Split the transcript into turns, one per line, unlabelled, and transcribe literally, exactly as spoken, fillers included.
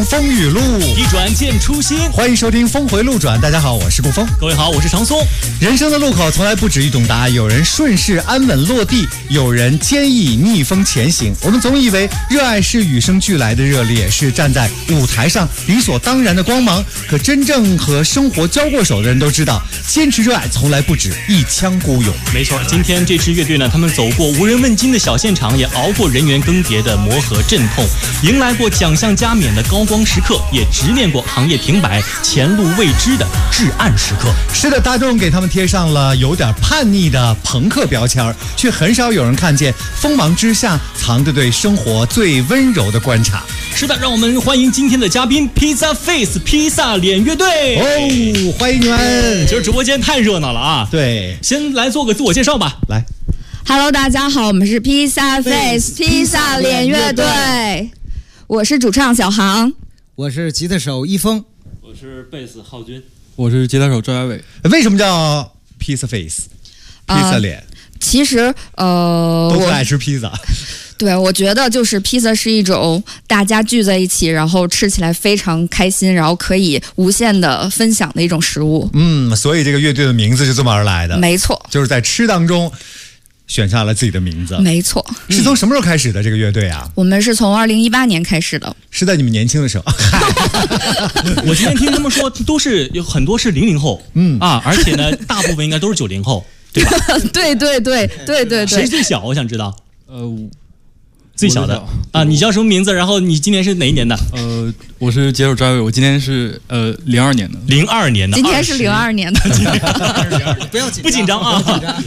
风雨路，
一转见初心。
欢迎收听峰回路转。大家好，我是顾峰。
各位好，我是长松。
人生的路口从来不止一种答案，有人顺势安稳落地，有人坚毅逆风前行。我们总以为热爱是与生俱来的热烈，是站在舞台上理所当然的光芒。可真正和生活交过手的人都知道，坚持热爱从来不止一腔孤勇。
没错，今天这支乐队呢，他们走过无人问津的小现场，也熬过人员更迭的磨合阵痛，迎来过奖项加冕的高光时刻，也直面过行业停摆、前路未知的至暗时刻。
是的，大众给他们贴上了有点叛逆的朋克标签，却很少有人看见锋芒之下藏着对生活最温柔的观察。
是的，让我们欢迎今天的嘉宾 Pizza Face 披萨脸乐队。
哦，欢迎你们！
今儿直播间太热闹了啊！
对，
先来做个自我介绍吧。
来
，Hello， 大家好，我们是披萨 Face 披萨脸乐队，我是主唱小航，
我是吉他手一峰，
我是贝斯浩军，
我是吉他手赵亚伟。
为什么叫 Pizza Face 披萨脸？呃、
其实呃，
都爱吃披萨。
对，我觉得就是披萨是一种大家聚在一起，然后吃起来非常开心，然后可以无限的分享的一种食物。
嗯，所以这个乐队的名字是这么而来的。
没错，
就是在吃当中选上了自己的名字。
没错，
是从什么时候开始的这个乐队啊？
我们是从二零一八年开始的。
是在你们年轻的时候。
我今天听他们说，都是有很多是零零后，嗯啊，而且呢，大部分应该都是九零后，对吧？
对对对对对对。
谁最小？我想知道。
呃。
最小的啊，你叫什么名字？然后你今年是哪一年的？
呃，我是吉他手赵亚伟，我今年是呃零二年的，
零二年的，
今天是零二年的，
不要紧，
不紧张啊。